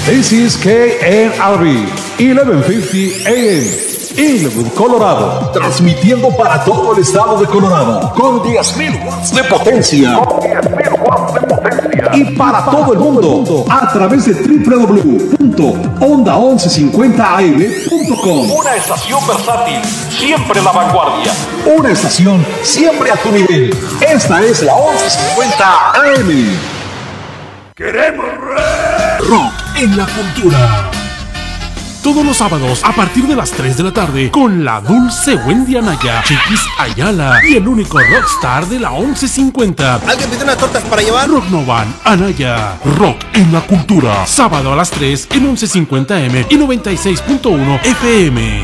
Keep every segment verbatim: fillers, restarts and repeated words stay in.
This is K N R B, eleven fifty A M. Inglewood, Colorado, transmitiendo para todo el estado de Colorado con diez mil watts de potencia. Con diez mil watts de potencia. Y para todo el mundo a través de doble u doble u doble u punto onda once cincuenta a m punto com. Una estación versátil, siempre la vanguardia. Una estación siempre a tu nivel. Esta es la once cincuenta A M. Queremos rock en la cultura. Todos los sábados a partir de las tres de la tarde con la dulce Wendy Anaya, Chiquis Ayala y el único rockstar de la once cincuenta. ¿Alguien pide unas tortas para llevar? Rock Novan Anaya. Rock en la cultura. Sábado a las tres en once cincuenta M y noventa y seis punto uno F M.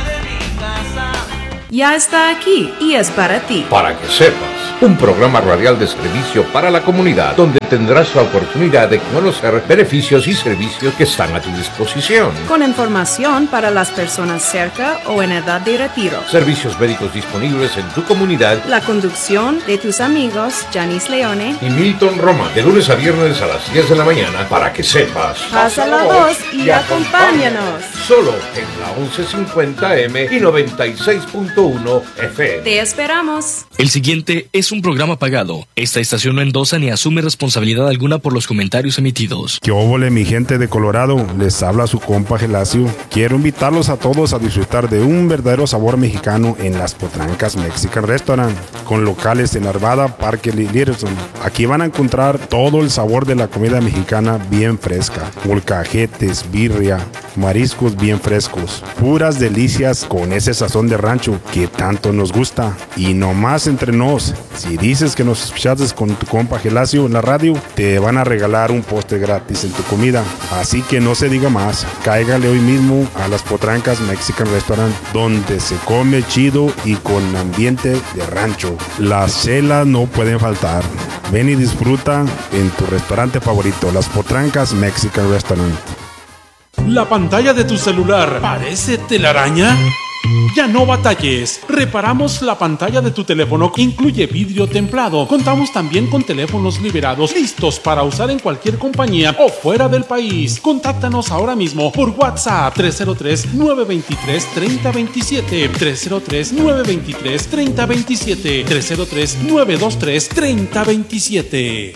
Ya está aquí y es para ti. Para que sepas, un programa radial de servicio para la comunidad, donde tendrás la oportunidad de conocer beneficios y servicios que están a tu disposición. Con información para las personas cerca o en edad de retiro. Servicios médicos disponibles en tu comunidad. La conducción de tus amigos Janice Leone y Milton Roma, de lunes a viernes a las diez de la mañana, para que sepas. Pasa la voz y acompáñanos. Solo en la once cincuenta M y noventa y seis punto uno F M. Te esperamos. El siguiente es un programa pagado. Esta estación no endosa ni asume responsabilidad alguna por los comentarios emitidos. ¿Qué óvole, mi gente de Colorado? Les habla su compa Gelacio. Quiero invitarlos a todos a disfrutar de un verdadero sabor mexicano en Las Potrancas Mexican Restaurant, con locales en Arvada, Parque Littleton. Aquí van a encontrar todo el sabor de la comida mexicana bien fresca. Molcajetes, birria, mariscos bien frescos. Puras delicias con ese sazón de rancho que tanto nos gusta. Y no más entre nos, si dices que nos escuchaste con tu compa Gelacio en la radio, te van a regalar un postre gratis en tu comida. Así que no se diga más, cáigale hoy mismo a Las Potrancas Mexican Restaurant, donde se come chido y con ambiente de rancho. Las chelas no pueden faltar. Ven y disfruta en tu restaurante favorito, Las Potrancas Mexican Restaurant. ¿La pantalla de tu celular parece telaraña? Ya no batalles, reparamos la pantalla de tu teléfono, incluye vidrio templado. Contamos también con teléfonos liberados, listos para usar en cualquier compañía o fuera del país. Contáctanos ahora mismo por WhatsApp tres cero tres, nueve dos tres, tres cero dos siete, tres cero tres, nueve dos tres, tres cero dos siete, tres cero tres, nueve dos tres, tres cero dos siete.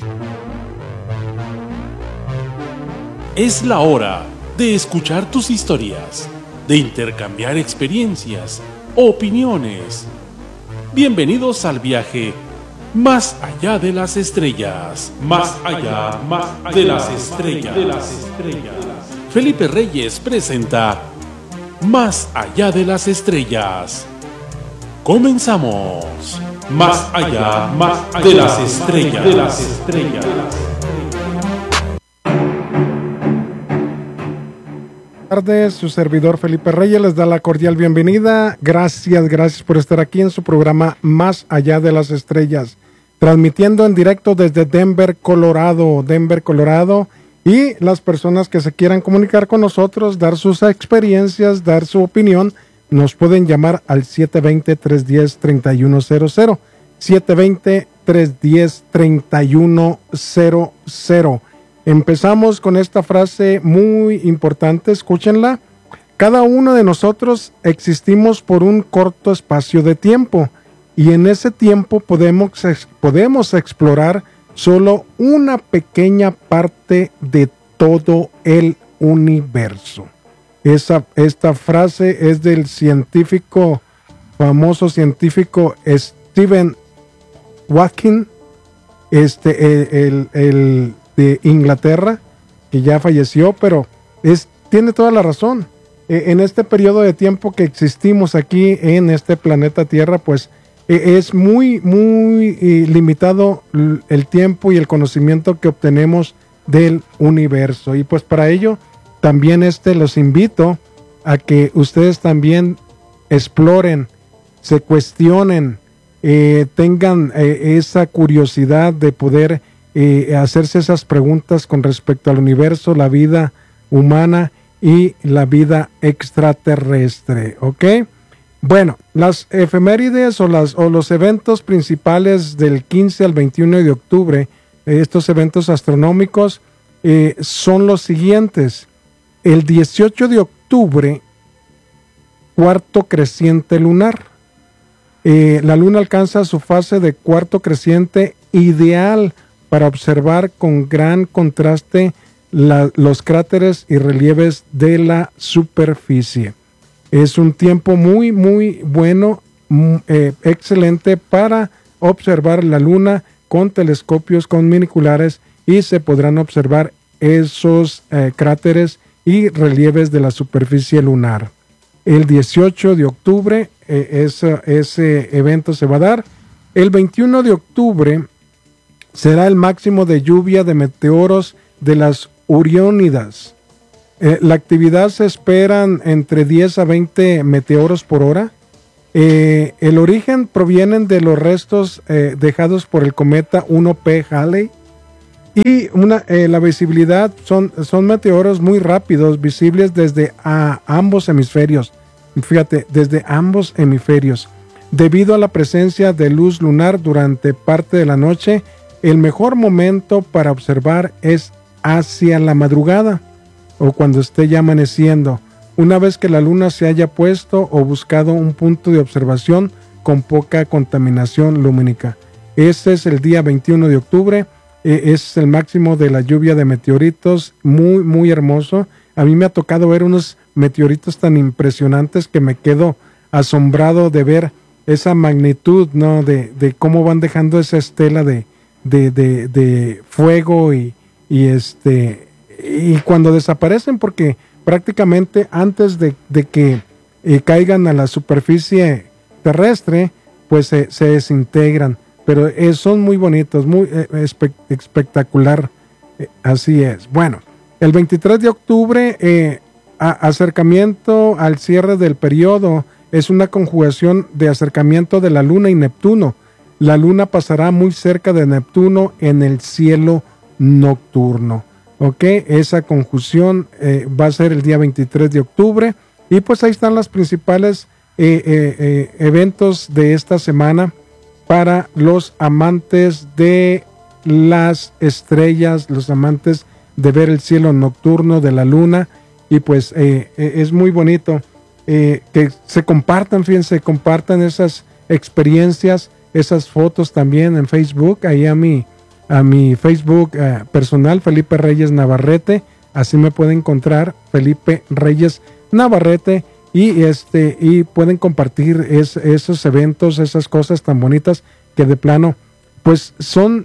Es la hora de escuchar tus historias, de intercambiar experiencias, opiniones. Bienvenidos al viaje más allá de las estrellas, más allá, más de las estrellas, de las estrellas. Felipe Reyes presenta Más allá de las estrellas. Comenzamos. Más allá, más de las estrellas, de las estrellas. Buenas tardes, su servidor Felipe Reyes les da la cordial bienvenida. Gracias, gracias por estar aquí en su programa Más allá de las estrellas, transmitiendo en directo desde Denver, Colorado, Denver, Colorado, y las personas que se quieran comunicar con nosotros, dar sus experiencias, dar su opinión, nos pueden llamar al siete dos cero, tres uno cero, tres uno cero cero, siete dos cero, tres uno cero, tres uno cero cero. Empezamos con esta frase muy importante, escúchenla. Cada uno de nosotros existimos por un corto espacio de tiempo y en ese tiempo podemos, podemos explorar solo una pequeña parte de todo el universo. Esa, esta frase es del científico, famoso científico Stephen Hawking, este, el, el, el de Inglaterra, que ya falleció, pero es, tiene toda la razón. Eh, en este periodo de tiempo que existimos aquí en este planeta Tierra, pues eh, es muy, muy eh, limitado el tiempo y el conocimiento que obtenemos del universo. Y pues para ello, también este los invito a que ustedes también exploren, se cuestionen, eh, tengan eh, esa curiosidad de poder Eh, hacerse esas preguntas con respecto al universo, la vida humana y la vida extraterrestre, ¿ok? Bueno, las efemérides o, las, o los eventos principales del quince al veintiuno de octubre, eh, estos eventos astronómicos eh, son los siguientes. el dieciocho de octubre, cuarto creciente lunar. Eh, la luna alcanza su fase de cuarto creciente, ideal para observar con gran contraste la, los cráteres y relieves de la superficie. Es un tiempo muy, muy bueno, m- eh, excelente para observar la luna con telescopios, con binoculares, y se podrán observar esos eh, cráteres y relieves de la superficie lunar. El dieciocho de octubre eh, ese, ese evento se va a dar. El veintiuno de octubre será el máximo de lluvia de meteoros de las Oriónidas. Eh, la actividad se esperan entre diez a veinte meteoros por hora. Eh, el origen provienen de los restos eh, dejados por el cometa uno P Halley. Y una, eh, la visibilidad son, son meteoros muy rápidos, visibles desde a ambos hemisferios. Fíjate, desde ambos hemisferios. Debido a la presencia de luz lunar durante parte de la noche, el mejor momento para observar es hacia la madrugada o cuando esté ya amaneciendo, una vez que la luna se haya puesto o buscado un punto de observación con poca contaminación lumínica. Ese es el día veintiuno de octubre. Ese es el máximo de la lluvia de meteoritos, muy, muy hermoso. A mí me ha tocado ver unos meteoritos tan impresionantes que me quedo asombrado de ver esa magnitud, ¿no? De, de cómo van dejando esa estela de, de, de, de fuego y, y, este, y cuando desaparecen, porque prácticamente antes de, de que eh, caigan a la superficie terrestre, pues eh, se desintegran. Pero eh, son muy bonitos, muy eh, espe- espectacular. Eh, así es. Bueno, el veintitrés de octubre, eh, a- acercamiento al cierre del periodo, es una conjugación de acercamiento de la Luna y Neptuno. La Luna pasará muy cerca de Neptuno en el cielo nocturno. ¿Ok? Esa conjunción eh, va a ser el día veintitrés de octubre. Y pues ahí están los principales eh, eh, eh, eventos de esta semana para los amantes de las estrellas, los amantes de ver el cielo nocturno de la luna. Y pues eh, eh, es muy bonito eh, que se compartan, fíjense, compartan esas experiencias, esas fotos también en Facebook, ahí a mi, a mi Facebook eh, personal, Felipe Reyes Navarrete, así me pueden encontrar, Felipe Reyes Navarrete. Y este y pueden compartir es, esos eventos, esas cosas tan bonitas que de plano, pues son,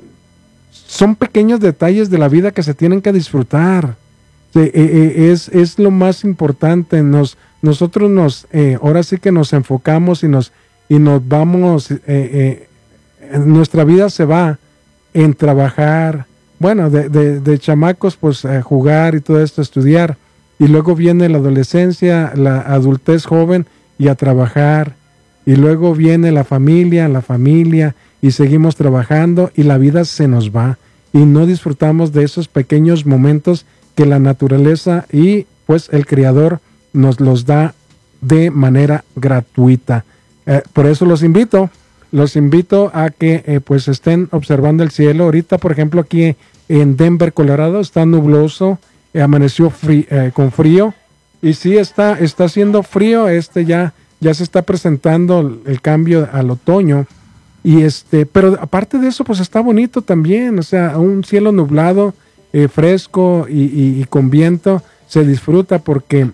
son pequeños detalles de la vida que se tienen que disfrutar. Eh, eh, es, es lo más importante. Nos, nosotros nos, eh, ahora sí que nos enfocamos y nos, y nos vamos, eh, eh, nuestra vida se va en trabajar, bueno, de, de, de chamacos, pues eh, jugar y todo esto, estudiar. Y luego viene la adolescencia, la adultez joven y a trabajar. Y luego viene la familia, la familia y seguimos trabajando y la vida se nos va. Y no disfrutamos de esos pequeños momentos que la naturaleza y pues el Creador nos los da de manera gratuita. Eh, por eso los invito, los invito a que eh, pues estén observando el cielo. Ahorita, por ejemplo, aquí en Denver, Colorado, está nubloso. Amaneció frí, eh, con frío y sí está, está haciendo frío, este ya, ya se está presentando el, el cambio al otoño y este, pero aparte de eso pues está bonito también, o sea, un cielo nublado, eh, fresco y, y, y con viento se disfruta porque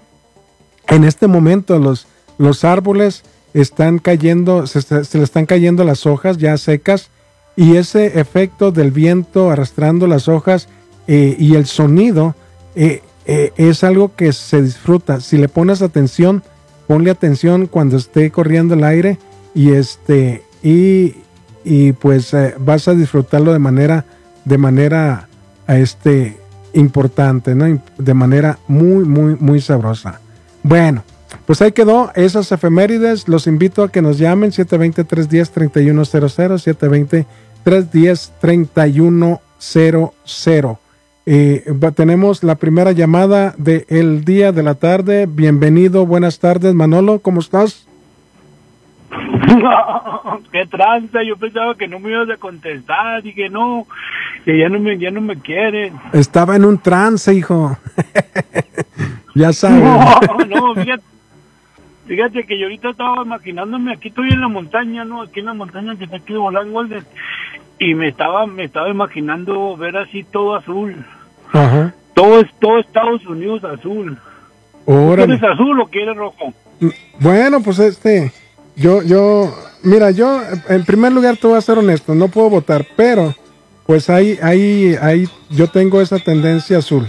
en este momento los, los árboles están cayendo, se, se le están cayendo las hojas ya secas y ese efecto del viento arrastrando las hojas eh, y el sonido Eh, eh, es algo que se disfruta. Si le pones atención, ponle atención cuando esté corriendo el aire y este y, y pues eh, vas a disfrutarlo de manera de manera este importante, ¿no? De manera muy muy muy sabrosa. Bueno, pues ahí quedó esas efemérides. Los invito a que nos llamen siete dos cero, tres uno cero, tres uno cero cero, siete dos cero, tres uno cero, tres uno cero cero. Eh, tenemos la primera llamada del día de la tarde. Bienvenido, buenas tardes, Manolo, ¿cómo estás? Qué tranza, yo pensaba que no me ibas a contestar, dije no, que ya no me, ya no me quieren. Estaba en un trance, hijo. Ya sabes. No, no, fíjate, fíjate que yo ahorita estaba imaginándome, aquí estoy en la montaña, ¿no? Aquí en la montaña que está aquí de Volán Golden, y me estaba, me estaba imaginando ver así todo azul. Ajá. Todo, todo Estados Unidos azul. Órale. ¿Quieres azul o quieres rojo? Bueno, pues este, yo, yo, mira, yo, en primer lugar te voy a ser honesto, no puedo votar, pero, pues ahí, ahí, ahí, yo tengo esa tendencia azul.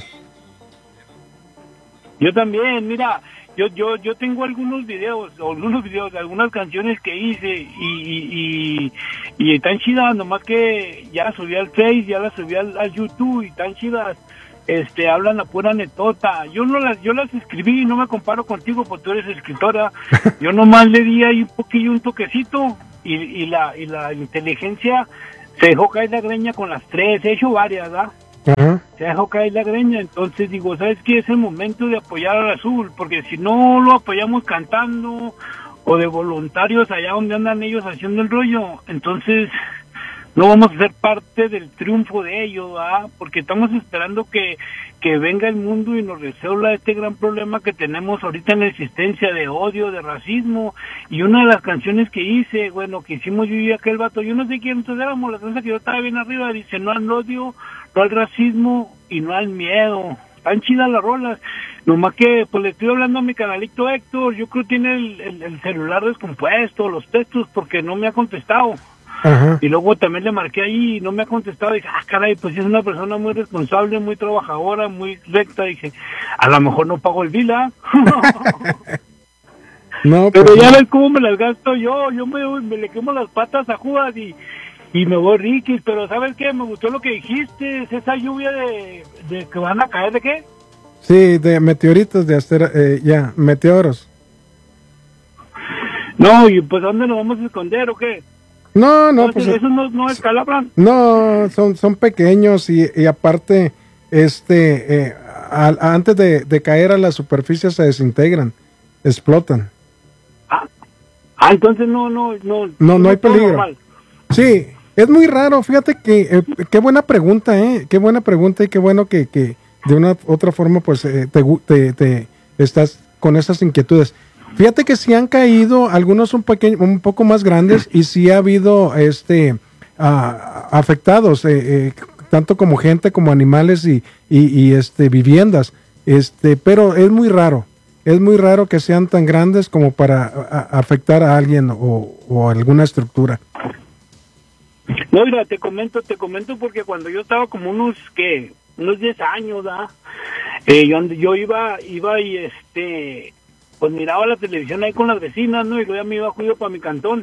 Yo también, mira, yo, yo, yo tengo algunos videos, o algunos videos, algunas canciones que hice y, y, y, y están chidas, nomás que ya las subí al Face, ya las subí al, al YouTube y están chidas. Este, hablan la pura netota. Yo no las, yo las escribí, no me comparo contigo porque tú eres escritora. Yo nomás le di ahí un poquillo, un toquecito y, y la, y la inteligencia se dejó caer la greña con las tres. He hecho varias, ¿verdad? Ajá. Se dejó caer la greña, entonces digo, ¿sabes qué? Es el momento de apoyar al azul, porque si no lo apoyamos cantando o de voluntarios allá donde andan ellos haciendo el rollo, entonces no vamos a ser parte del triunfo de ellos, ¿verdad? Porque estamos esperando que, que venga el mundo y nos resuelva este gran problema que tenemos ahorita en la existencia de odio, de racismo. Y una de las canciones que hice, bueno, que hicimos yo y aquel vato, yo no sé quién entonces éramos, la danza que yo estaba bien arriba, dice, no al odio, no al racismo y no al miedo. Están chidas las rolas, nomás que pues le estoy hablando a mi canalito Héctor, yo creo que tiene el, el, el celular descompuesto, los textos, porque no me ha contestado. Ajá. Y luego también le marqué ahí y no me ha contestado. Dije, ah, caray, pues es una persona muy responsable, muy trabajadora, muy recta. Dije, a lo mejor no pago el vila. No, pero pues, ya no. ves cómo me las gasto yo. Yo me, me le quemo las patas a Judas y, y me voy Ricky. Pero ¿sabes qué? Me gustó lo que dijiste. Es esa lluvia de, de que van a caer, ¿de qué? Sí, de meteoritos, de hacer, eh, ya, meteoros. No, y pues ¿dónde nos vamos a esconder o qué? No, no, Entonces, pues ¿eso no, no escalabran? no, son, son pequeños y, y aparte, este, eh, a- antes de, de caer a la superficie se desintegran, explotan. Ah, ah entonces no, no, no. No, no hay todo peligro. normal. Sí, es muy raro, fíjate que, eh, qué buena pregunta, eh, qué buena pregunta y qué bueno que, que de una otra forma pues eh, te, gu- te, te estás con esas inquietudes. Fíjate que sí han caído, algunos un pequeño, un poco más grandes y sí ha habido este ah, afectados, eh, eh, tanto como gente como animales y, y, y, este viviendas, este, pero es muy raro, es muy raro que sean tan grandes como para a- a- afectar a alguien o, o alguna estructura. No, mira, te comento, te comento porque cuando yo estaba como unos, ¿qué? Unos diez años, ¿ah? Eh, yo, and- yo iba, iba y este, pues miraba la televisión ahí con las vecinas, ¿no? Y luego ya me iba a juicio para mi cantón.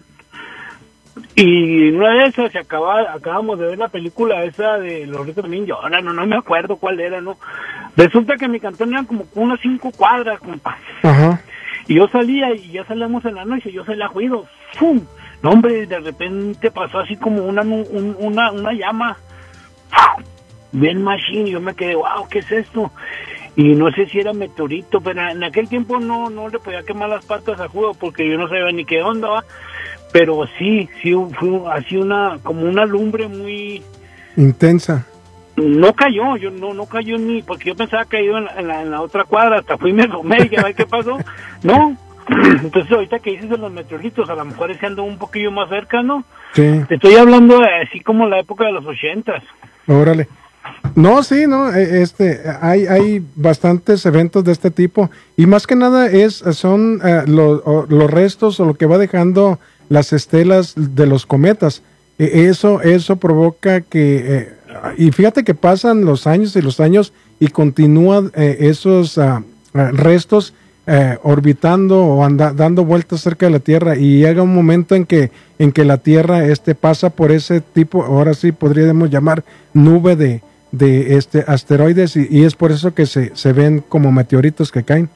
Y en una de esas se acaba, acabamos de ver la película esa de Los Ricos también lloran, no, no me acuerdo cuál era, ¿no? Resulta que mi cantón eran como unas cinco cuadras, compa. Ajá. Y yo salía y ya salíamos en la noche, yo salía a juicio, ¡pum! No, hombre, de repente pasó así como una, un- una, una llama, bien machine, y yo me quedé, wow, ¿qué es esto? Y no sé si era meteorito, pero en aquel tiempo no, no le podía quemar las patas a juego porque yo no sabía ni qué onda, ¿va? Pero sí, sí, fue así una, como una lumbre muy... Intensa. No cayó, yo no, no cayó en mí, porque yo pensaba que cayó en la, en la, en la otra cuadra, hasta fui y me asomé y a ver qué pasó. No, entonces ahorita que dices de los meteoritos, a lo mejor ese ando un poquillo más cerca, ¿no? Sí, Te estoy hablando de así como la época de los ochentas. órale. No, sí, no, eh, este, hay, hay bastantes eventos de este tipo y más que nada es, son eh, lo- o- los restos o lo que va dejando las estelas de los cometas. E- eso, eso provoca que, eh, y fíjate que pasan los años y los años y continúan eh, esos ah, ah, restos eh, orbitando o anda, dando vueltas cerca de la Tierra y llega un momento en que, en que la Tierra este, pasa por ese tipo, ahora sí podríamos llamar nube de, de este asteroides y, y es por eso que se, se ven como meteoritos que caen.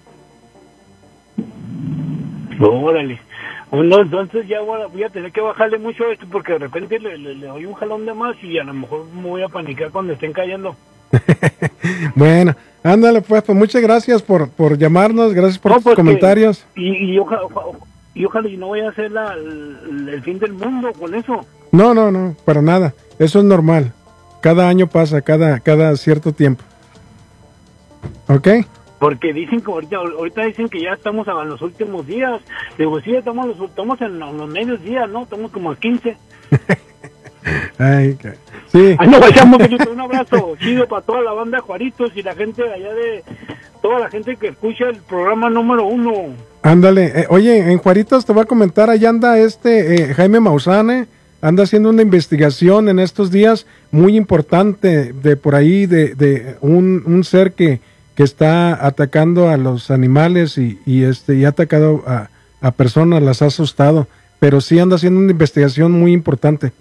Órale. No, entonces ya voy a, voy a tener que bajarle mucho a esto porque de repente le, le, le doy un jalón de más y a lo mejor me voy a panicar cuando estén cayendo. Bueno, ándale pues, pues muchas gracias por, por llamarnos, gracias por No, tus pues que- comentarios. Y, y, oja- oja- y ojalá y no vaya a ser la, el, el fin del mundo con eso. No, no, no, para nada, eso es normal. Cada año pasa, cada, cada cierto tiempo. ¿Ok? Porque dicen que ahorita, ahorita dicen que ya estamos en los últimos días. Digo, sí, estamos, los, estamos en los, los medios días, ¿no? Estamos como a quince. Ay, que... sí. Ay, no, vayamos, un abrazo chido para toda la banda de Juaritos y la gente de allá de... Toda la gente que escucha el programa número uno. Ándale. Eh, oye, en Juaritos te voy a comentar, allá anda este eh, Jaime Mausane, anda haciendo una investigación en estos días muy importante de por ahí, de, de un, un ser que... que está atacando a los animales y, y este y ha atacado a, a personas, las ha asustado, pero sí anda haciendo una investigación muy importante.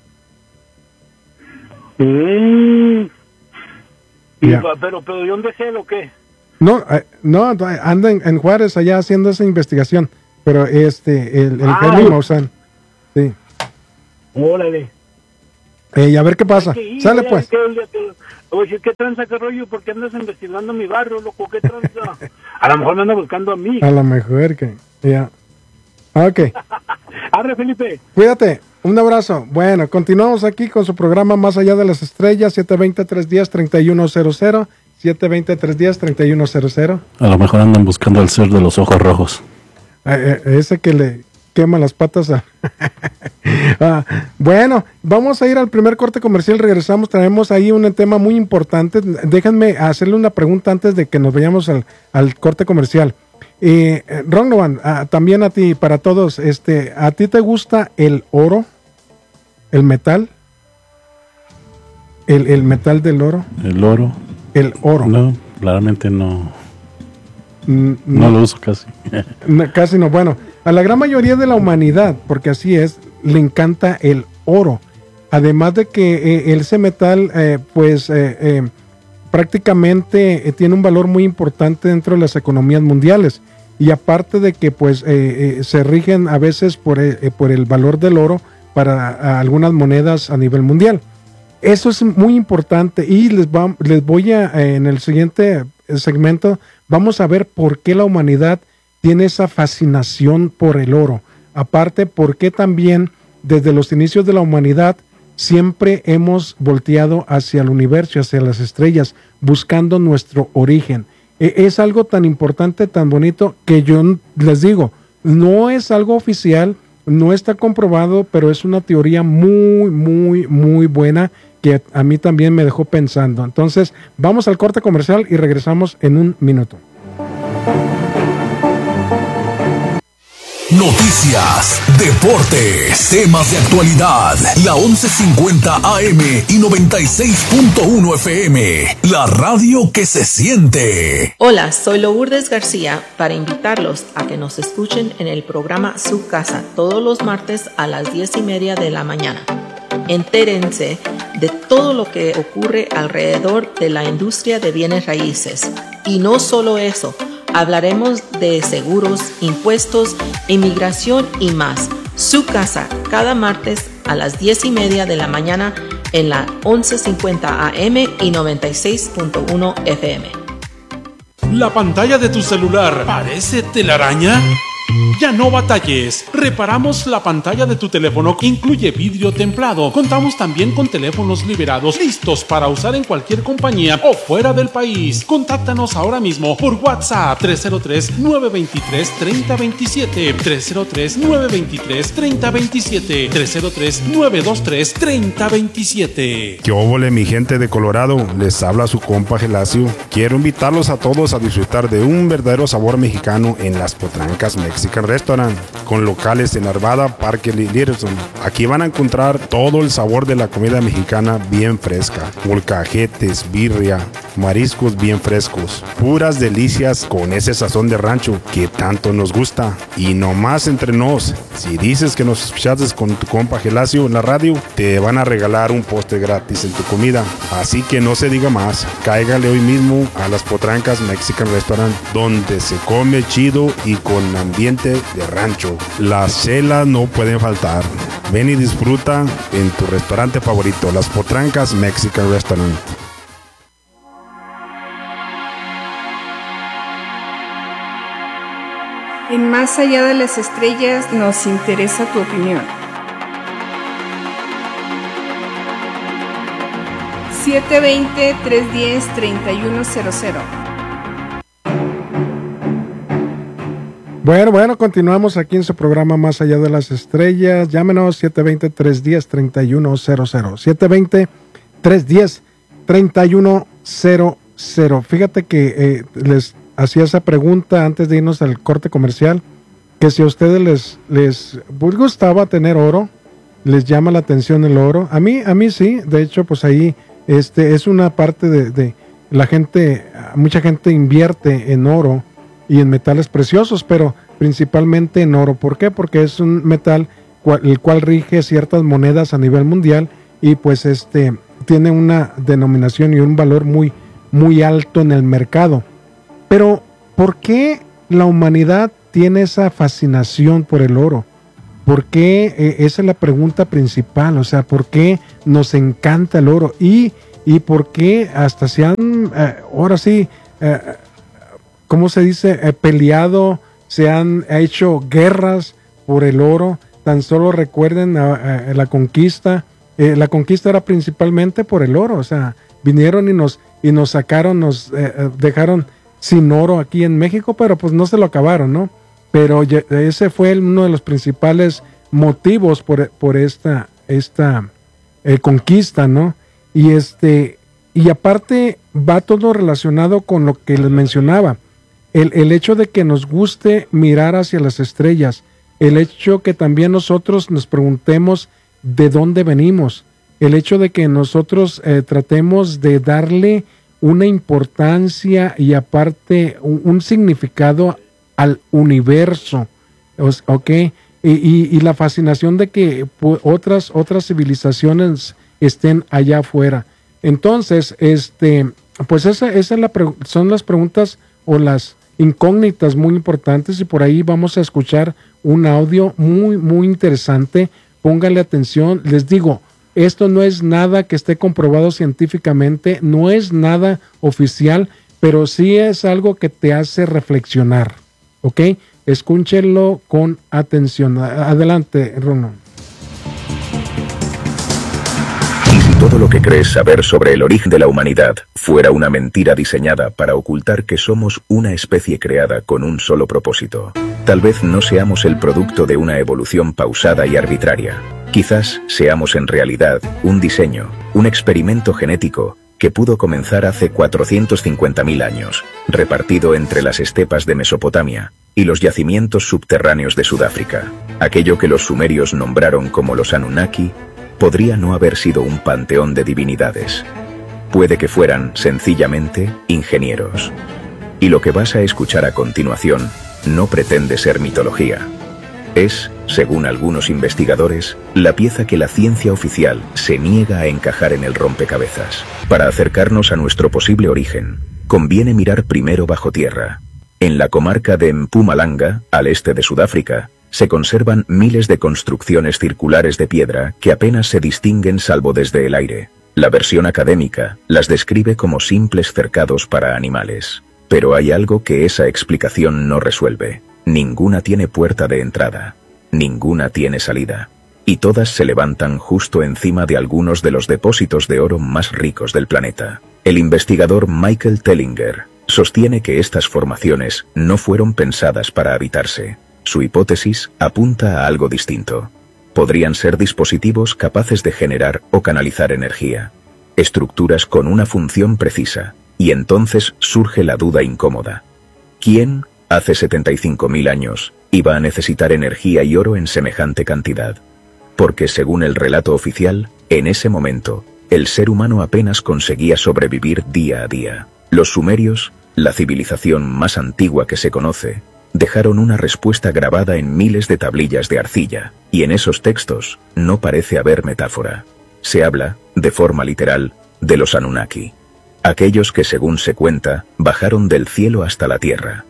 Mm. Yeah. Pero, pero ¿de dónde sé lo que? No, eh, no, anda en, en Juárez allá haciendo esa investigación, pero este, el, el ah, Jaime Maussan, sí. Órale. Eh, y a ver qué pasa. Ir, Sale pues. Que, que, que, oye, ¿qué tranza, qué rollo? ¿Por qué andas investigando mi barrio, loco? ¿Qué tranza? A lo mejor me anda buscando a mí. A lo mejor que, ya. Yeah. Ok. Arre, Felipe. Cuídate. Un abrazo. Bueno, continuamos aquí con su programa Más Allá de las Estrellas, siete dos cero, tres uno cero, tres uno cero cero, siete dos cero, tres uno cero, tres uno cero cero. A lo mejor andan buscando al ser de los ojos rojos. Eh, eh, ese que le quema las patas a... ah, bueno, vamos a ir al primer corte comercial, regresamos, traemos ahí un tema muy importante. Déjenme hacerle una pregunta antes de que nos vayamos al, al corte comercial. Eh, Ronlovan, ah, también a ti, para todos, este, ¿a ti te gusta el oro? ¿El metal? ¿El, el metal del oro? ¿El oro? El oro. No, claramente no. Mm, no, no lo uso casi. no, casi no. Bueno, a la gran mayoría de la humanidad, porque así es, le encanta el oro. Además de que eh, ese metal, eh, pues, eh, eh, prácticamente eh, tiene un valor muy importante dentro de las economías mundiales. Y aparte de que, pues, eh, eh, se rigen a veces por, eh, por el valor del oro para algunas monedas a nivel mundial. Eso es muy importante y les, va, les voy a, eh, en el siguiente segmento, vamos a ver por qué la humanidad tiene esa fascinación por el oro. Aparte, por qué también desde los inicios de la humanidad siempre hemos volteado hacia el universo, hacia las estrellas, buscando nuestro origen. E- es algo tan importante, tan bonito, que yo les digo, no es algo oficial, no está comprobado, pero es una teoría muy, muy, muy buena que a mí también me dejó pensando. Entonces, vamos al corte comercial y regresamos en un minuto. Noticias, deportes, temas de actualidad. La once cincuenta A M y noventa y seis punto uno F M. La radio que se siente. Hola, soy Lourdes García para invitarlos a que nos escuchen en el programa Su Casa todos los martes a las diez y media de la mañana. Entérense de todo lo que ocurre alrededor de la industria de bienes raíces. Y no solo eso, hablaremos de seguros, impuestos, inmigración y más. Su Casa, cada martes a las diez y media de la mañana en la once cincuenta A M y noventa y seis punto uno F M. ¿La pantalla de tu celular parece telaraña? Ya no batalles, reparamos la pantalla de tu teléfono, incluye vidrio templado. Contamos también con teléfonos liberados, listos para usar en cualquier compañía o fuera del país. Contáctanos ahora mismo por WhatsApp tres cero tres, nueve dos tres, tres cero dos siete, tres cero tres, nueve dos tres, tres cero dos siete, tres cero tres, nueve dos tres, tres cero dos siete. ¿Qué óvole, mi gente de Colorado? Les habla su compa Gelacio. Quiero invitarlos a todos a disfrutar de un verdadero sabor mexicano en Las Potrancas Mexican Restaurant, con locales en Arvada, Parque Littleton. Aquí van a encontrar todo el sabor de la comida mexicana bien fresca, molcajetes, birria, mariscos bien frescos, puras delicias con ese sazón de rancho que tanto nos gusta. Y no más entre nos, si dices que nos escuchaste con tu compa Gelacio en la radio, te van a regalar un postre gratis en tu comida. Así que no se diga más, cáigale hoy mismo a Las Potrancas Mexican Restaurant, donde se come chido y con ambiente de rancho. Las chelas no pueden faltar. Ven y disfruta en tu restaurante favorito, Las Potrancas Mexican Restaurant. En Más Allá de las Estrellas nos interesa tu opinión. siete dos cero, tres uno cero, tres uno cero cero. Bueno, bueno, continuamos aquí en su programa Más Allá de las Estrellas. Llámenos siete dos cero, tres uno cero, tres uno cero cero. siete dos cero, tres uno cero, tres uno cero cero. Fíjate que eh, les hacía esa pregunta antes de irnos al corte comercial, que si a ustedes les, les gustaba tener oro, les llama la atención el oro. A mí, a mí sí, de hecho, pues ahí este, es una parte de, de la gente, mucha gente invierte en oro y en metales preciosos, pero principalmente en oro. ¿Por qué? Porque es un metal cual, el cual rige ciertas monedas a nivel mundial y pues este tiene una denominación y un valor muy, muy alto en el mercado. Pero, ¿por qué la humanidad tiene esa fascinación por el oro? ¿Por qué? Eh, esa es la pregunta principal. O sea, ¿por qué nos encanta el oro? Y, y por qué hasta se han, eh, ahora sí, eh, ¿cómo se dice? Eh, peleado, se han hecho guerras por el oro. Tan solo recuerden a, a, a la conquista. Eh, la conquista era principalmente por el oro. O sea, vinieron y nos, y nos sacaron, nos eh, dejaron sin oro aquí en México, pero pues no se lo acabaron, ¿no? Pero ese fue uno de los principales motivos por, por esta, esta eh, conquista, ¿no? Y este, y aparte va todo relacionado con lo que les mencionaba. El, el hecho de que nos guste mirar hacia las estrellas, el hecho que también nosotros nos preguntemos de dónde venimos, el hecho de que nosotros eh, tratemos de darle una importancia y aparte un, un significado al universo, ¿ok? Y, y, y la fascinación de que otras, otras civilizaciones estén allá afuera. Entonces, este, pues esa, esa es la son las preguntas o las incógnitas muy importantes y por ahí vamos a escuchar un audio muy, muy interesante. Pónganle atención, les digo, esto no es nada que esté comprobado científicamente, no es nada oficial, pero sí es algo que te hace reflexionar, ¿ok? Escúchenlo con atención. Adelante, Bruno. Y si todo lo que crees saber sobre el origen de la humanidad fuera una mentira diseñada para ocultar que somos una especie creada con un solo propósito, tal vez no seamos el producto de una evolución pausada y arbitraria. Quizás seamos en realidad un diseño, un experimento genético que pudo comenzar hace cuatrocientos cincuenta mil años, repartido entre las estepas de Mesopotamia y los yacimientos subterráneos de Sudáfrica. Aquello que los sumerios nombraron como los Anunnaki podría no haber sido un panteón de divinidades. Puede que fueran, sencillamente, ingenieros. Y lo que vas a escuchar a continuación no pretende ser mitología. Es, según algunos investigadores, la pieza que la ciencia oficial se niega a encajar en el rompecabezas. Para acercarnos a nuestro posible origen, conviene mirar primero bajo tierra. En la comarca de Mpumalanga, al este de Sudáfrica, se conservan miles de construcciones circulares de piedra que apenas se distinguen salvo desde el aire. La versión académica las describe como simples cercados para animales. Pero hay algo que esa explicación no resuelve. Ninguna tiene puerta de entrada, ninguna tiene salida, y todas se levantan justo encima de algunos de los depósitos de oro más ricos del planeta. El investigador Michael Tellinger sostiene que estas formaciones no fueron pensadas para habitarse. Su hipótesis apunta a algo distinto. Podrían ser dispositivos capaces de generar o canalizar energía, estructuras con una función precisa, y entonces surge la duda incómoda. ¿Quién, hace setenta y cinco mil años, iba a necesitar energía y oro en semejante cantidad? Porque según el relato oficial, en ese momento, el ser humano apenas conseguía sobrevivir día a día. Los sumerios, la civilización más antigua que se conoce, dejaron una respuesta grabada en miles de tablillas de arcilla, y en esos textos no parece haber metáfora. Se habla, de forma literal, de los Anunnaki, aquellos que según se cuenta, bajaron del cielo hasta la tierra.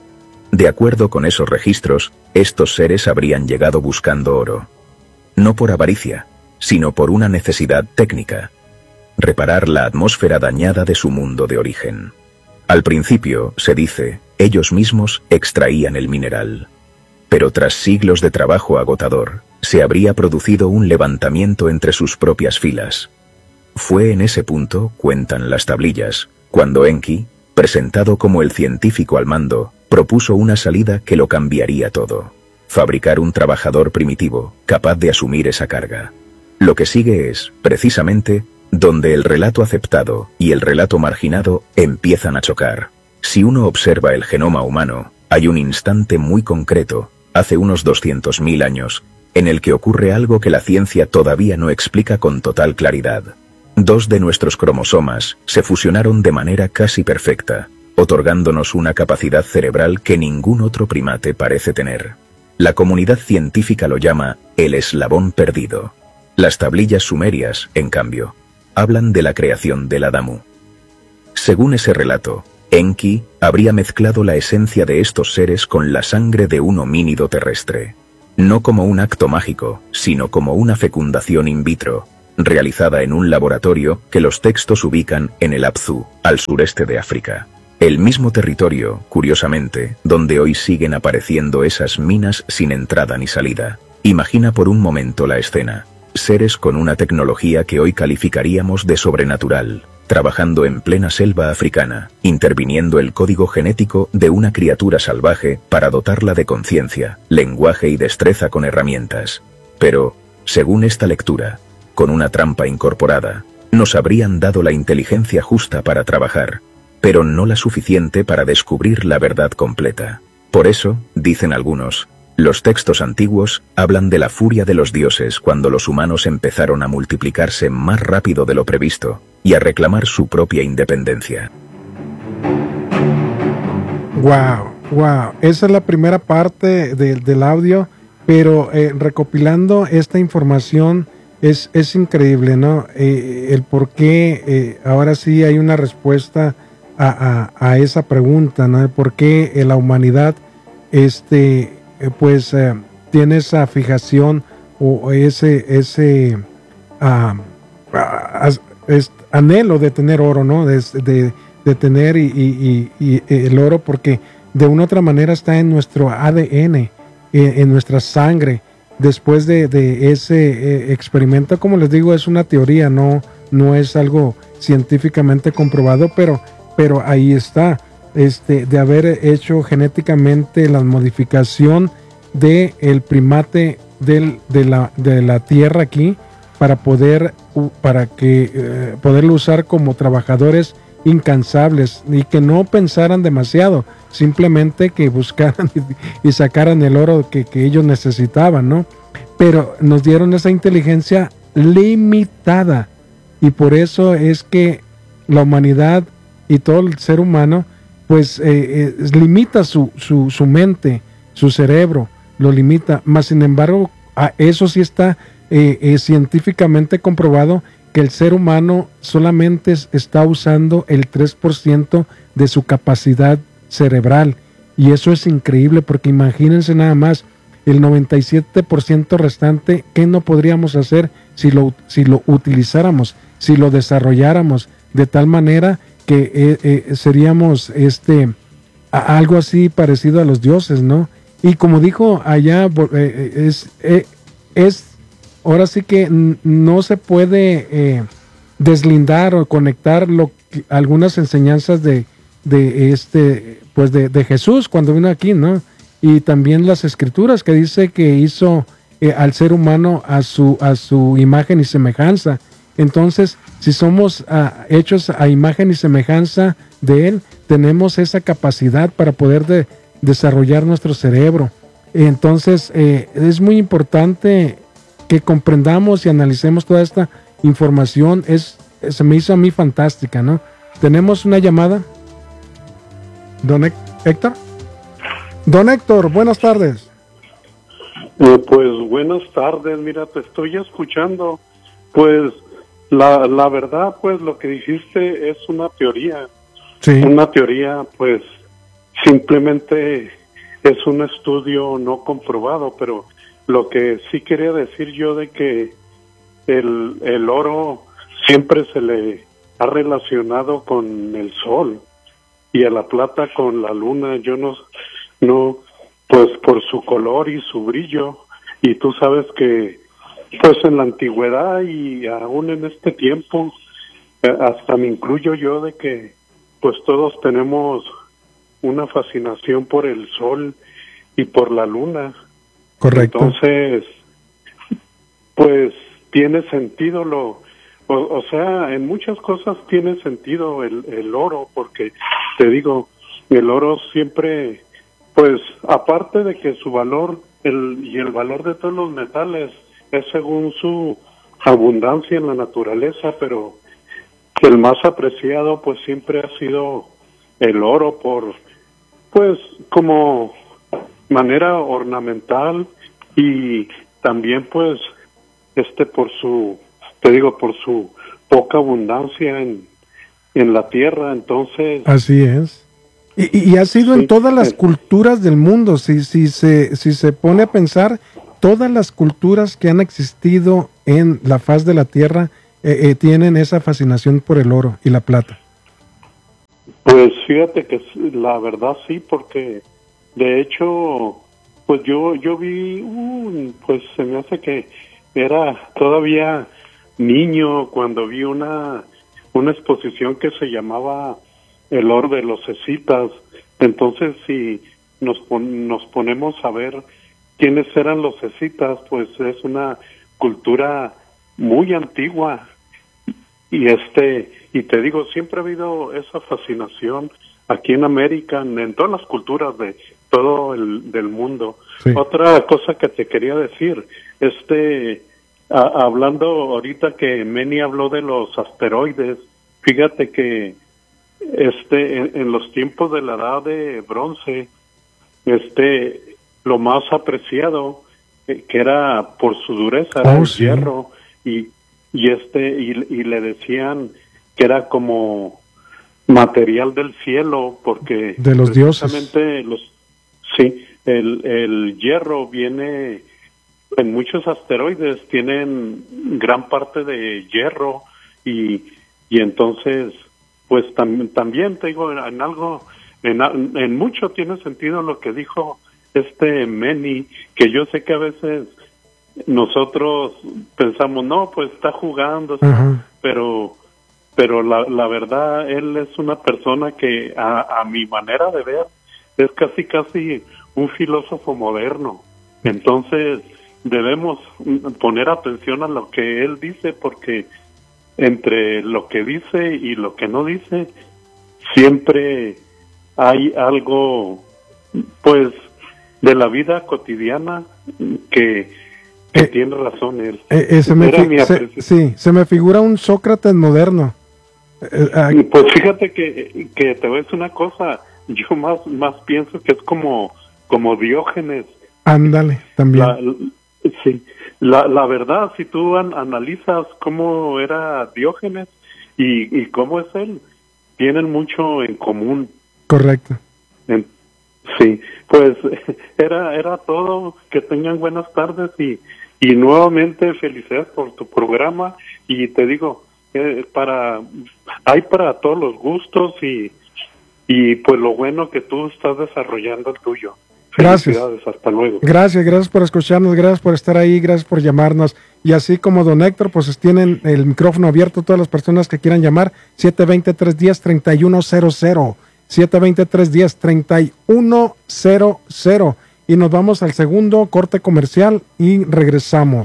De acuerdo con esos registros, estos seres habrían llegado buscando oro. No por avaricia, sino por una necesidad técnica: reparar la atmósfera dañada de su mundo de origen. Al principio, se dice, ellos mismos extraían el mineral. Pero tras siglos de trabajo agotador, se habría producido un levantamiento entre sus propias filas. Fue en ese punto, cuentan las tablillas, cuando Enki, presentado como el científico al mando, propuso una salida que lo cambiaría todo. Fabricar un trabajador primitivo, capaz de asumir esa carga. Lo que sigue es, precisamente, donde el relato aceptado y el relato marginado empiezan a chocar. Si uno observa el genoma humano, hay un instante muy concreto, hace unos doscientos mil años, en el que ocurre algo que la ciencia todavía no explica con total claridad. Dos de nuestros cromosomas se fusionaron de manera casi perfecta, otorgándonos una capacidad cerebral que ningún otro primate parece tener. La comunidad científica lo llama el eslabón perdido. Las tablillas sumerias, en cambio, hablan de la creación del Adamu. Según ese relato, Enki habría mezclado la esencia de estos seres con la sangre de un homínido terrestre. No como un acto mágico, sino como una fecundación in vitro, realizada en un laboratorio que los textos ubican en el Abzu, al sureste de África. El mismo territorio, curiosamente, donde hoy siguen apareciendo esas minas sin entrada ni salida. Imagina por un momento la escena. Seres con una tecnología que hoy calificaríamos de sobrenatural, trabajando en plena selva africana, interviniendo el código genético de una criatura salvaje para dotarla de conciencia, lenguaje y destreza con herramientas. Pero, según esta lectura, con una trampa incorporada, nos habrían dado la inteligencia justa para trabajar, pero no la suficiente para descubrir la verdad completa. Por eso, dicen algunos, los textos antiguos hablan de la furia de los dioses cuando los humanos empezaron a multiplicarse más rápido de lo previsto y a reclamar su propia independencia. Wow, wow. Esa es la primera parte de, del audio, pero eh, recopilando esta información es, es increíble, ¿no? Eh, el por qué eh, ahora sí hay una respuesta a, a, a esa pregunta, ¿no? El por qué la humanidad este, eh, pues, eh, tiene esa fijación o ese, ese uh, uh, es, anhelo de tener oro, ¿no? De, de, de tener y, y, y, y el oro, porque de una u otra manera está en nuestro A D N, en, en nuestra sangre. Después de, de ese eh, experimento, como les digo, es una teoría, no, no es algo científicamente comprobado, pero, pero ahí está, este, de haber hecho genéticamente la modificación del el primate del, de, la, de la tierra aquí, para poder, para que eh, poderlo usar como trabajadores incansables y que no pensaran demasiado, simplemente que buscaran y, y sacaran el oro que, que ellos necesitaban, ¿no? Pero nos dieron esa inteligencia limitada y por eso es que la humanidad y todo el ser humano pues eh, eh, limita su, su, su mente, su cerebro, lo limita, más sin embargo a eso sí está eh, eh, científicamente comprobado que el ser humano solamente está usando el tres por ciento de su capacidad cerebral. Y eso es increíble porque imagínense nada más, el noventa y siete por ciento restante, ¿qué no podríamos hacer si lo, si lo utilizáramos, si lo desarrolláramos de tal manera que eh, eh, seríamos este, a, algo así parecido a los dioses, ¿no? Y como dijo allá, eh, es, eh, es ahora sí que no se puede eh, deslindar o conectar lo que, algunas enseñanzas de, de este pues de, de Jesús cuando vino aquí, ¿no? Y también las escrituras que dice que hizo eh, al ser humano a su a su imagen y semejanza. Entonces, si somos uh, hechos a imagen y semejanza de él, tenemos esa capacidad para poder de, desarrollar nuestro cerebro. Entonces, eh, es muy importante que comprendamos y analicemos toda esta información. Es, se me hizo a mí fantástica, ¿no? Tenemos una llamada. Don Héctor. Don Héctor, buenas tardes. Eh, pues buenas tardes, mira, te estoy escuchando. Pues la, la verdad, pues lo que dijiste es una teoría. Sí. Una teoría, pues simplemente es un estudio no comprobado, pero lo que sí quería decir yo de que el, el oro siempre se le ha relacionado con el sol y a la plata con la luna. Yo no, no, pues por su color y su brillo. Y tú sabes que pues en la antigüedad y aún en este tiempo, hasta me incluyo yo de que pues todos tenemos una fascinación por el sol y por la luna. Correcto. Entonces, pues tiene sentido lo, o, o sea, en muchas cosas tiene sentido el, el oro, porque te digo, el oro siempre, pues aparte de que su valor el y el valor de todos los metales es según su abundancia en la naturaleza, pero el más apreciado pues siempre ha sido el oro por, pues como manera ornamental y también pues este por su, te digo, por su poca abundancia en, en la tierra. Entonces así es. Y, y ha sido sí, en todas las eh, culturas del mundo. Si, si, se, si se pone a pensar, todas las culturas que han existido en la faz de la tierra eh, eh, tienen esa fascinación por el oro y la plata. Pues fíjate que la verdad sí, porque de hecho, pues yo yo vi, uh, pues se me hace que era todavía niño cuando vi una una exposición que se llamaba El oro de los escitas. Entonces, si nos pon, nos ponemos a ver quiénes eran los escitas, pues es una cultura muy antigua. Y este y te digo, siempre ha habido esa fascinación aquí en América, en, en todas las culturas de todo el del mundo. Sí. Otra cosa que te quería decir, este a, hablando ahorita que Manny habló de los asteroides, fíjate que este en, en los tiempos de la edad de bronce, este lo más apreciado eh, que era por su dureza era oh, el sí. hierro y y este y, y le decían que era como material del cielo porque de los dioses. Los sí, el el hierro viene en muchos asteroides, tienen gran parte de hierro y y entonces pues tam, también te digo en algo en, en mucho tiene sentido lo que dijo este Manny, que yo sé que a veces nosotros pensamos no, pues está jugando, uh-huh. pero pero la la verdad él es una persona que a, a mi manera de ver es casi casi un filósofo moderno. Entonces debemos poner atención a lo que él dice, porque entre lo que dice y lo que no dice siempre hay algo pues de la vida cotidiana que, que eh, tiene razón él. Eh, eh, se me fi- se, sí, se me figura un Sócrates moderno. Eh, eh, pues fíjate que, que te voy a decir una cosa, yo más más pienso que es como como Diógenes. Ándale, también. La, sí, la, la verdad, si tú an, analizas cómo era Diógenes y, y cómo es él, tienen mucho en común. Correcto. En, sí, pues era era todo. Que tengan buenas tardes y, y nuevamente felicidades por tu programa. Y te digo, eh, para hay para todos los gustos y, y pues lo bueno que tú estás desarrollando el tuyo. Gracias. Hasta luego. Gracias, gracias por escucharnos, gracias por estar ahí, gracias por llamarnos. Y así como don Héctor, pues tienen el micrófono abierto a todas las personas que quieran llamar, siete dos cero, tres uno cero, tres uno cero cero, siete dos cero, tres uno cero, tres uno cero cero. Y nos vamos al segundo corte comercial y regresamos.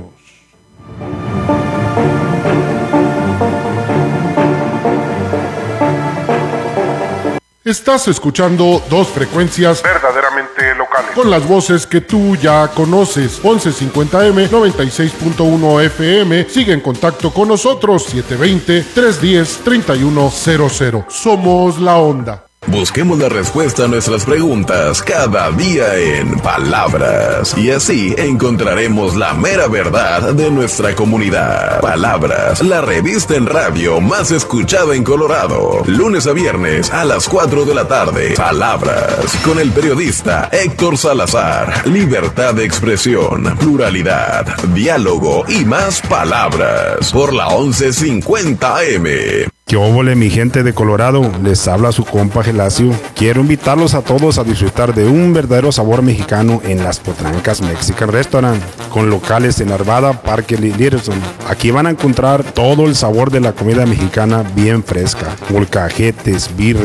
Estás escuchando dos frecuencias verdaderamente locales, con las voces que tú ya conoces. once cincuenta eme, noventa y seis punto uno efe eme. Sigue en contacto con nosotros. siete dos cero, tres uno cero, tres uno cero cero. Somos La Onda. Busquemos la respuesta a nuestras preguntas cada día en Palabras, y así encontraremos la mera verdad de nuestra comunidad. Palabras, la revista en radio más escuchada en Colorado, lunes a viernes a las cuatro de la tarde. Palabras, con el periodista Héctor Salazar. Libertad de expresión, pluralidad, diálogo y más palabras, por la once cincuenta eme. ¿Qué óvole, mi gente de Colorado? Les habla su compa Gelacio. Quiero invitarlos a todos a disfrutar de un verdadero sabor mexicano en Las Potrancas Mexican Restaurant, con locales en Arvada, Parque Littleton. Aquí van a encontrar todo el sabor de la comida mexicana bien fresca, molcajetes, birria,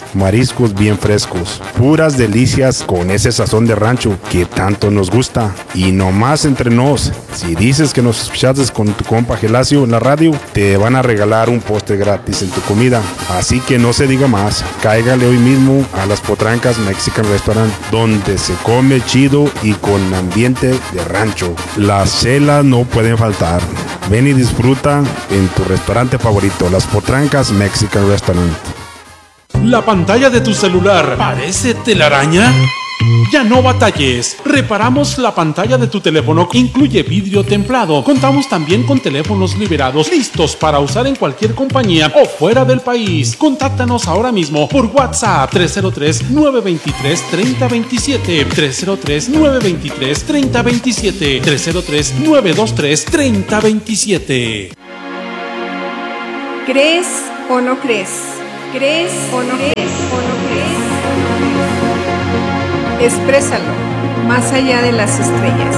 mariscos bien frescos, puras delicias con ese sazón de rancho que tanto nos gusta. Y nomás entre nos, si dices que nos escuchaste con tu compa Gelacio en la radio, te van a regalar un postre gratis en tu comida. Así que no se diga más, cáigale hoy mismo a Las Potrancas Mexican Restaurant, donde se come chido y con ambiente de rancho. Las celas no pueden faltar. Ven y disfruta en tu restaurante favorito, Las Potrancas Mexican Restaurant. ¿La pantalla de tu celular parece telaraña? Ya no batalles, reparamos la pantalla de tu teléfono, incluye vidrio templado. Contamos también con teléfonos liberados, listos para usar en cualquier compañía o fuera del país. Contáctanos ahora mismo por WhatsApp tres cero tres, nueve dos tres, tres cero dos siete, tres cero tres, nueve dos tres, tres cero dos siete, tres cero tres, nueve dos tres, tres cero dos siete. ¿Crees o no crees? ¿Crees o no crees? ¿O no crees? Exprésalo, más allá de las estrellas.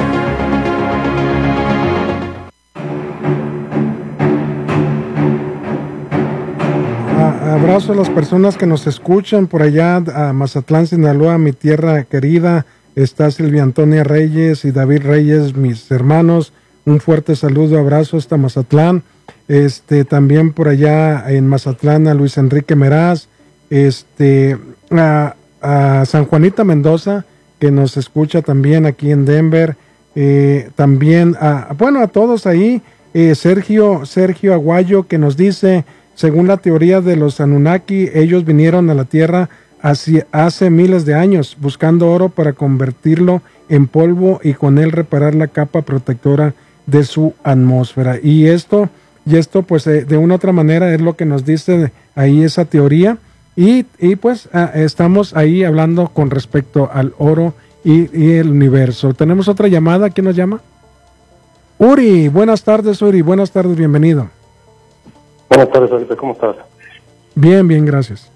A, abrazo a las personas que nos escuchan por allá, a Mazatlán, Sinaloa, mi tierra querida. Está Silvia Antonia Reyes y David Reyes, mis hermanos. Un fuerte saludo, abrazo hasta Mazatlán. Este, también por allá en Mazatlán a Luis Enrique Meraz. Este, a a San Juanita Mendoza, que nos escucha también aquí en Denver, eh, también a, bueno, a todos ahí, eh, Sergio, Sergio Aguayo, que nos dice, según la teoría de los Anunnaki, ellos vinieron a la Tierra hace, hace miles de años, buscando oro para convertirlo en polvo y con él reparar la capa protectora de su atmósfera. Y esto, y esto pues eh, de una u otra manera es lo que nos dice ahí esa teoría. Y, y pues ah, estamos ahí hablando con respecto al oro y, y el universo. Tenemos otra llamada. ¿Quién nos llama? Uri, buenas tardes, Uri. Buenas tardes, bienvenido. Buenas tardes, Felipe. ¿Cómo estás? Bien, bien, gracias.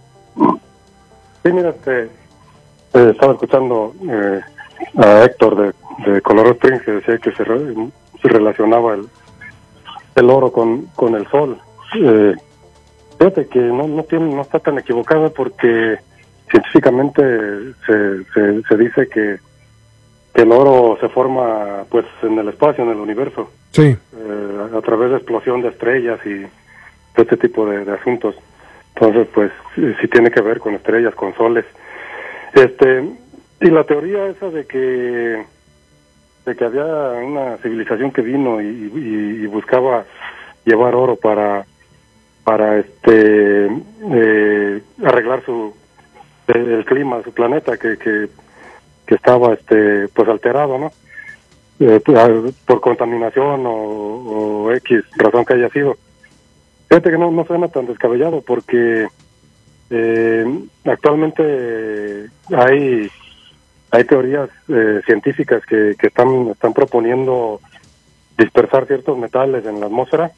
Sí, mira, este, eh, estaba escuchando eh, a Héctor de, de Colorado Springs que decía que se, re, se relacionaba el, el oro con, con el sol. Eh, Fíjate que no no tiene no está tan equivocada porque científicamente se, se, se dice que, que el oro se forma pues en el espacio, en el universo. Sí. Eh, a través de explosión de estrellas y este tipo de, de asuntos. Entonces, pues sí, sí tiene que ver con estrellas, con soles. Este y la teoría esa de que de que había una civilización que vino y, y, y buscaba llevar oro para para este eh, arreglar su el, el clima de su planeta que, que que estaba este pues alterado, ¿no? Eh, por contaminación o, o X razón que haya sido. Fíjate que no, no suena tan descabellado porque eh, actualmente hay hay teorías eh, científicas que, que están están proponiendo dispersar ciertos metales en la atmósfera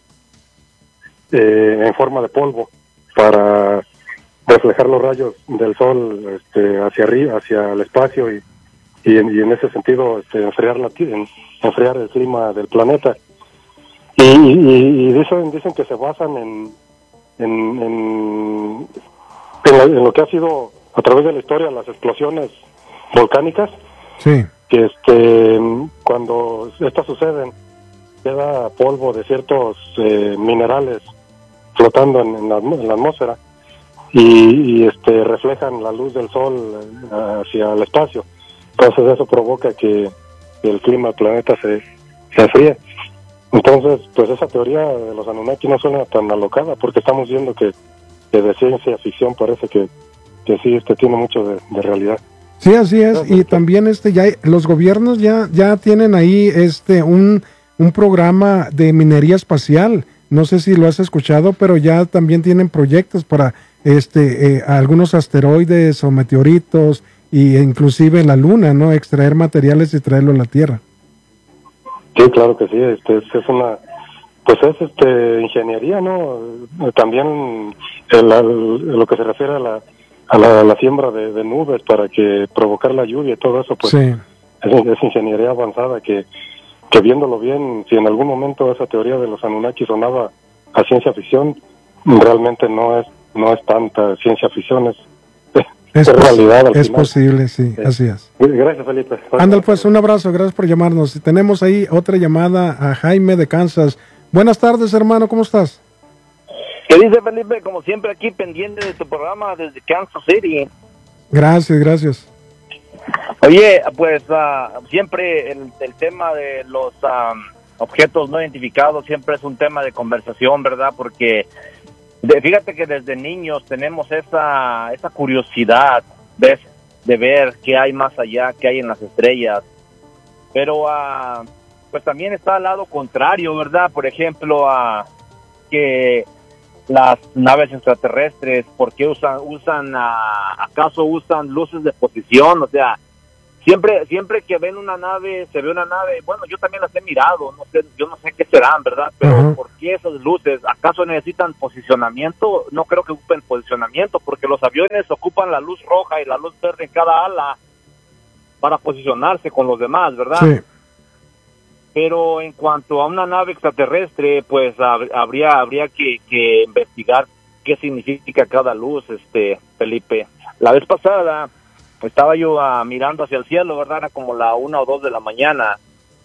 Eh, en forma de polvo para reflejar los rayos del sol este, hacia arriba, hacia el espacio y, y, en, y en ese sentido este, enfriar, la, enfriar el clima del planeta. Y, y, y dicen, dicen que se basan en en, en, en, la, en lo que ha sido a través de la historia las explosiones volcánicas. Sí. Que este, cuando estas suceden queda polvo de ciertos eh, minerales flotando en, en, la, en la atmósfera y, y este reflejan la luz del sol hacia el espacio. Entonces eso provoca que, que el clima del planeta se, se enfríe. Entonces, pues esa teoría de los Anunnaki no suena tan alocada porque estamos viendo que, que de ciencia ficción parece que, que sí este tiene mucho de, de realidad. Sí, así es. Y también este ya hay, los gobiernos ya ya tienen ahí este un un programa de minería espacial. No sé si lo has escuchado, pero ya también tienen proyectos para este eh, algunos asteroides o meteoritos y inclusive la Luna, ¿no? Extraer materiales y traerlo a la Tierra. Sí, claro que sí. Este es, es una, pues es este ingeniería, ¿no? También el, el, lo que se refiere a la a la, a la siembra de, de nubes para que provocar la lluvia y todo eso, pues sí. es, es ingeniería avanzada que que viéndolo bien, si en algún momento esa teoría de los Anunnaki sonaba a ciencia ficción, realmente no es no es tanta ciencia ficción, es, Es, es pos realidad. Al es final. posible, sí, sí, así es. Gracias, Felipe. Ándale, pues, un abrazo, gracias por llamarnos. Y tenemos ahí otra llamada a Jaime de Kansas. Buenas tardes, hermano, ¿cómo estás? ¿Qué dice, Felipe? Como siempre, aquí pendiente de tu programa desde Kansas City. Gracias, gracias. Oye, pues uh, siempre el, el tema de los um, objetos no identificados siempre es un tema de conversación, ¿verdad? Porque de, fíjate que desde niños tenemos esa esa curiosidad, ¿ves? De ver qué hay más allá, qué hay en las estrellas. Pero uh, pues también está al lado contrario, ¿verdad? Por ejemplo, uh, que las naves extraterrestres, ¿por qué usan, usan, uh, acaso usan luces de posición? O sea, siempre siempre que ven una nave, se ve una nave, bueno, yo también las he mirado, no sé, yo no sé qué serán, ¿verdad? Pero uh-huh. ¿por qué esas luces? ¿Acaso necesitan posicionamiento? No creo que ocupen posicionamiento, porque los aviones ocupan la luz roja y la luz verde en cada ala para posicionarse con los demás, ¿verdad? Sí. Pero en cuanto a una nave extraterrestre, pues habría habría que, que investigar qué significa cada luz, este Felipe. La vez pasada estaba yo uh, mirando hacia el cielo, ¿verdad? Era como la una o dos de la mañana.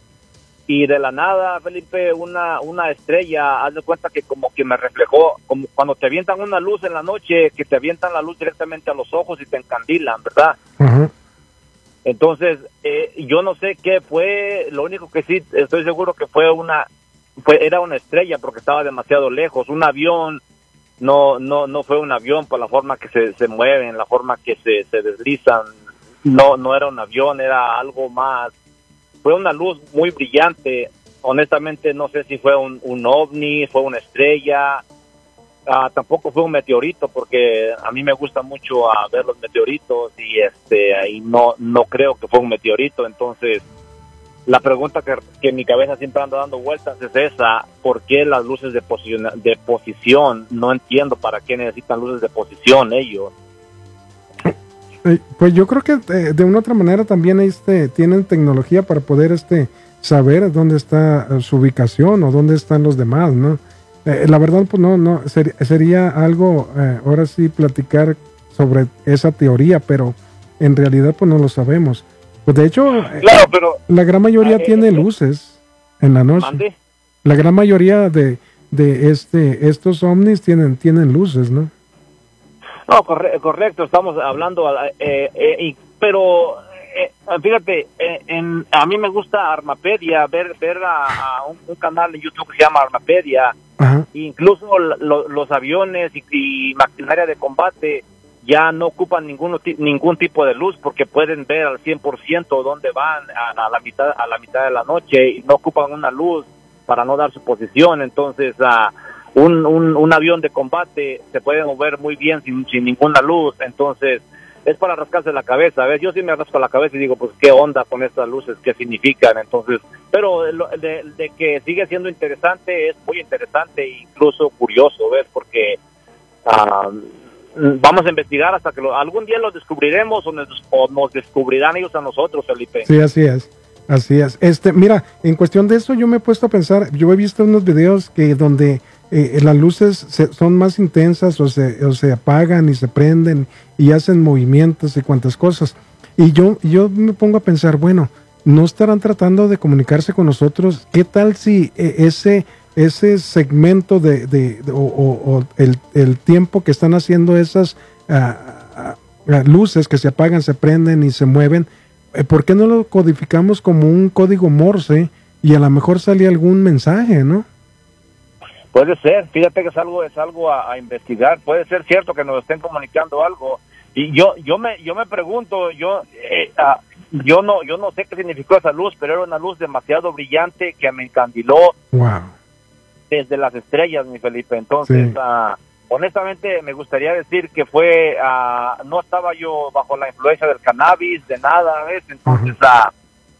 Y de la nada, Felipe, una una estrella, haz de cuenta que como que me reflejó, como cuando te avientan una luz en la noche, que te avientan la luz directamente a los ojos y te encandilan, ¿verdad? Uh-huh. Entonces, eh, yo no sé qué fue, lo único que sí estoy seguro que fue una, fue era una estrella porque estaba demasiado lejos. Un avión no no no fue un avión por la forma que se, se mueven, la forma que se, se deslizan. No no era un avión, era algo más. Fue una luz muy brillante. Honestamente no sé si fue un, un ovni, fue una estrella. Uh, tampoco fue un meteorito porque a mí me gusta mucho uh, ver los meteoritos y este y no no creo que fue un meteorito. Entonces la pregunta que, que en mi cabeza siempre anda dando vueltas es esa: ¿por qué las luces de posición, de posición? No entiendo para qué necesitan luces de posición ellos. Pues yo creo que eh, de una u otra manera también este tienen tecnología para poder este saber dónde está uh, su ubicación o dónde están los demás, ¿no? Eh, la verdad, pues no, no, ser, sería algo, eh, ahora sí, platicar sobre esa teoría, pero en realidad, pues no lo sabemos. Pues de hecho, claro, pero, la gran mayoría eh, tiene eh, luces en la noche. ¿mande? La gran mayoría de, de este estos ovnis tienen, tienen luces, ¿no? No, corre, correcto, estamos hablando, eh, eh, y, pero eh, fíjate, eh, en, a mí me gusta Armapedia, ver ver a, a un, un canal de YouTube que se llama Armapedia. Ajá. Incluso lo, los aviones y, y maquinaria de combate ya no ocupan ningún, ningún tipo de luz porque pueden ver al cien por ciento dónde van a, a la mitad a la mitad de la noche y no ocupan una luz para no dar su posición. Entonces uh, un, un, un avión de combate se puede mover muy bien sin, sin ninguna luz. Entonces es para rascarse la cabeza. A ver, yo sí me rasco la cabeza y digo, pues, ¿qué onda con estas luces? ¿Qué significan? Entonces, pero de, de, de que sigue siendo interesante, es muy interesante e incluso curioso, ¿ves? Porque uh, vamos a investigar hasta que lo, algún día los descubriremos o nos, o nos descubrirán ellos a nosotros, Felipe. Sí, así es. Así es. Este, mira, en cuestión de eso yo me he puesto a pensar, yo he visto unos videos que donde eh, las luces se, son más intensas o se, o se apagan y se prenden y hacen movimientos y cuantas cosas. Y yo, yo me pongo a pensar, bueno, ¿no estarán tratando de comunicarse con nosotros? ¿Qué tal si eh, ese, ese segmento de, de, de o, o, o el, el tiempo que están haciendo esas uh, uh, luces que se apagan, se prenden y se mueven, ¿por qué no lo codificamos como un código Morse y a lo mejor sale algún mensaje, no? Puede ser, fíjate que es algo es algo a, a investigar. Puede ser cierto que nos estén comunicando algo. Y yo yo me yo me pregunto, yo eh, uh, yo no yo no sé qué significó esa luz, pero era una luz demasiado brillante que me encandiló. Wow. Desde las estrellas, mi Felipe. Entonces, sí. uh, honestamente me gustaría decir que fue, uh, no estaba yo bajo la influencia del cannabis, de nada, ¿ves? Entonces, uh,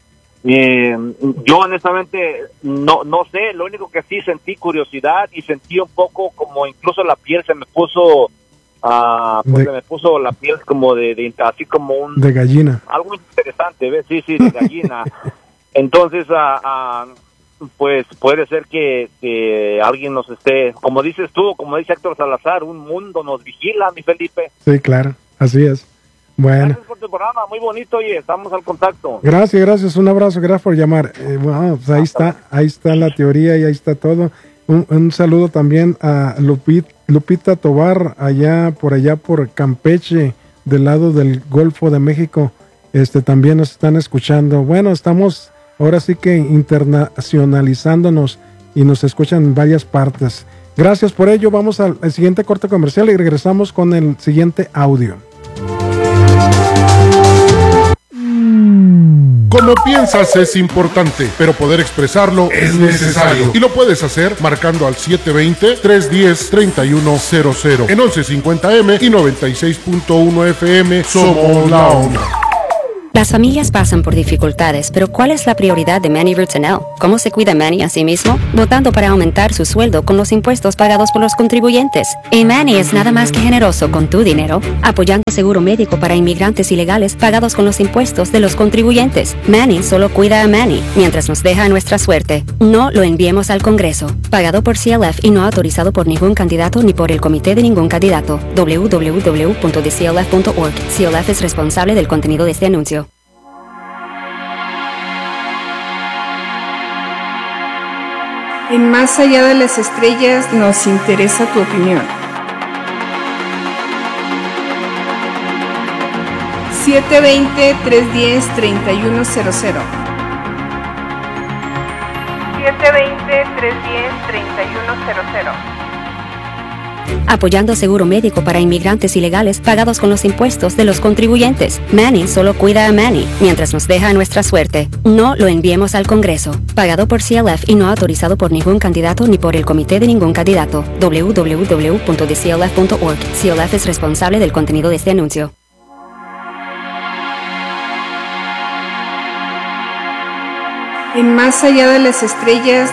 eh, yo honestamente no no sé, lo único que sí sentí curiosidad y sentí un poco como incluso la piel se me puso, uh, pues de, se me puso la piel como de, de, así como un... De gallina. Algo interesante, ¿ves? Sí, sí, de gallina. Entonces, uh, uh, pues puede ser que, que alguien nos esté, como dices tú, como dice Héctor Salazar, un mundo nos vigila, mi Felipe. Sí, claro, así es, Bueno. Gracias por tu programa, muy bonito, oye, estamos al contacto. Gracias, gracias, un abrazo, gracias por llamar. Eh, bueno, pues ahí está, ahí está la teoría y ahí está todo. Un, un saludo también a Lupit, Lupita Tobar, allá por allá por Campeche, del lado del Golfo de México. Este también nos están escuchando. Bueno, estamos ahora sí que internacionalizándonos y nos escuchan en varias partes. Gracias por ello. Vamos al, al siguiente corte comercial y regresamos con el siguiente audio. Como piensas es importante, pero poder expresarlo es necesario. Y lo puedes hacer marcando al siete dos cero, tres uno cero, tres uno cero cero. En once cincuenta eme y noventa y seis punto uno efe eme somos la onda. Las familias pasan por dificultades, pero ¿cuál es la prioridad de Manny Roots and L? ¿Cómo se cuida Manny a sí mismo? Votando para aumentar su sueldo con los impuestos pagados por los contribuyentes. Y Manny es nada más que generoso con tu dinero, apoyando seguro médico para inmigrantes ilegales pagados con los impuestos de los contribuyentes. Manny solo cuida a Manny, mientras nos deja a nuestra suerte. No lo enviemos al Congreso. Pagado por C L F y no autorizado por ningún candidato ni por el comité de ningún candidato. doble u doble u doble u punto d c l f punto org. C L F es responsable del contenido de este anuncio. En Más allá de las estrellas nos interesa tu opinión. siete dos cero, tres uno cero, tres uno cero cero. siete dos cero, tres uno cero, tres uno cero cero. Apoyando seguro médico para inmigrantes ilegales pagados con los impuestos de los contribuyentes. Manny solo cuida a Manny, mientras nos deja a nuestra suerte. No lo enviemos al Congreso. Pagado por C L F y no autorizado por ningún candidato ni por el comité de ningún candidato. doble u doble u doble u punto d c l f punto org. C L F es responsable del contenido de este anuncio. En Más allá de las estrellas